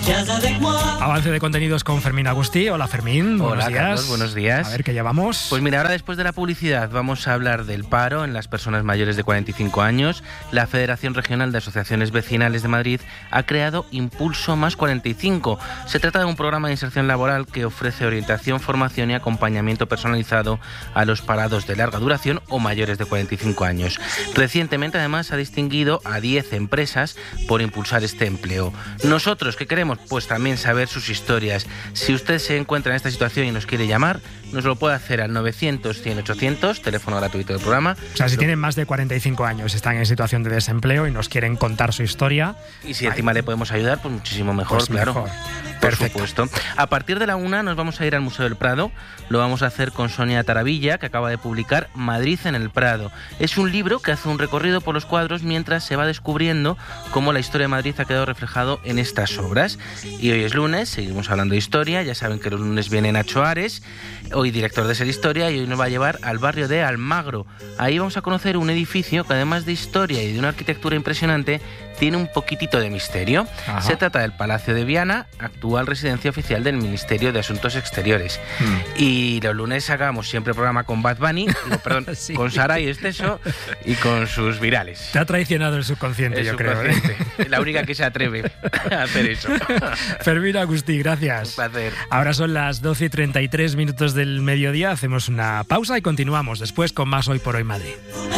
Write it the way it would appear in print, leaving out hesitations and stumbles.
Avance de contenidos con Fermín Agustí. Hola Fermín, buenos días. Carlos, buenos días. A ver, ¿qué llevamos? Pues mira, ahora después de la publicidad vamos a hablar del paro en las personas mayores de 45 años. La Federación Regional de Asociaciones Vecinales de Madrid ha creado Impulso Más 45. Se trata de un programa de inserción laboral que ofrece orientación, formación y acompañamiento personalizado a los parados de larga duración o mayores de 45 años. Recientemente, además, ha distinguido a 10 empresas por impulsar este empleo. Nosotros, ¿qué queremos? Pues también saber sus historias. Si usted se encuentra en esta situación y nos quiere llamar, nos lo puede hacer al 900-100-800, teléfono gratuito del programa. O sea, si tienen más de 45 años, están en situación de desempleo y nos quieren contar su historia. Y si encima le podemos ayudar, pues muchísimo mejor, pues claro. Mejor. Por supuesto. A partir de la 1 nos vamos a ir al Museo del Prado. Lo vamos a hacer con Sonia Taravilla, que acaba de publicar Madrid en el Prado. Es un libro que hace un recorrido por los cuadros mientras se va descubriendo cómo la historia de Madrid ha quedado reflejado en estas obras. Y hoy es lunes, seguimos hablando de historia. Ya saben que los lunes viene Nacho Ares, hoy director de Ser Historia, y hoy nos va a llevar al barrio de Almagro. Ahí vamos a conocer un edificio que, además de historia y de una arquitectura impresionante, tiene un poquitito de misterio. Ajá. Se trata del Palacio de Viana, actual residencia oficial del Ministerio de Asuntos Exteriores. Y los lunes sacamos siempre programa con Bad Bunny, sí, con Sara y Esteso y con sus virales. Te ha traicionado el subconsciente, yo creo. La única que se atreve a hacer eso. Fermín Agustí, gracias. Un placer. Ahora son las 12:33 del mediodía, hacemos una pausa y continuamos después con más Hoy por Hoy Madrid.